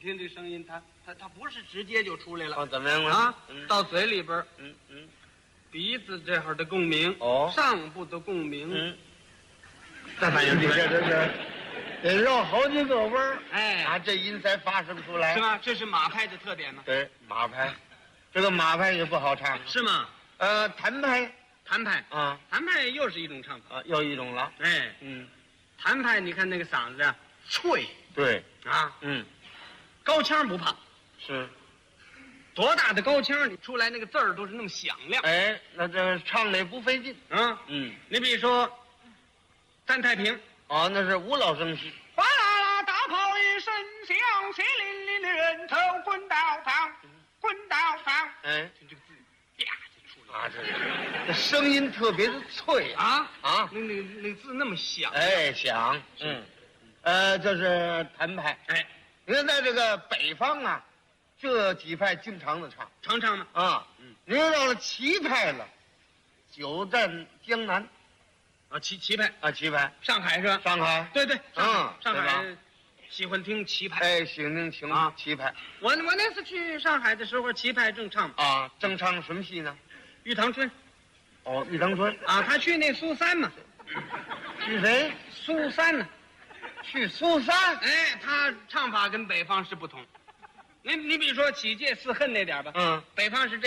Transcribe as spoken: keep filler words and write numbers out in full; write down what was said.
听这声音，它它它不是直接就出来了。 哦，怎么样啊？ 嗯、 到嘴里边， 嗯嗯， 鼻子这会儿的共鸣， 哦， 上部的共鸣， 嗯， 再反应出来， 这这这，得绕好几个弯儿， 哎， 啊，这音才发生出来， 是吧？这是马派的特点吗？ 对，马派，这个马派也不好唱， 是吗？ 呃，谭派， 谭派啊， 谭派又是一种唱法啊，又一种了， 哎， 嗯， 谭派你看那个嗓子啊，脆， 对， 啊， 嗯， 高腔不怕， 是， 多大的高腔，你出来那个字儿都是那么响亮， 哎，那这唱的也不费劲， 啊， 嗯， 你比如说，单太平， 哦，那是吴老生戏， 哗啦啦，大炮一声响，血淋淋的人头滚到房，滚到房， 哎， 就这个字，啪就出来了啊，这是，这声音特别的脆啊啊啊， 那那那字那么响， 哎，响，嗯，呃，这是谭派， 哎， 你看在这个北方啊，这几派经常的唱常唱吗？ 啊， 嗯， 您到了齐派了，久战江南啊，齐齐派， 啊，齐派， 上海是吧？ 上海， 对对，上海嗯上海对喜欢听齐派。 哎，喜宁情啊齐派我我那次去上海的时候，齐派正唱啊，正唱什么戏呢？ 《玉堂春》 哦，玉堂春啊，他去那苏三嘛， 去谁？ 苏三呢？ 去苏三。 哎，他唱法跟北方是不同。你你比如说《起戒四恨》那点儿吧， 嗯， 北方是这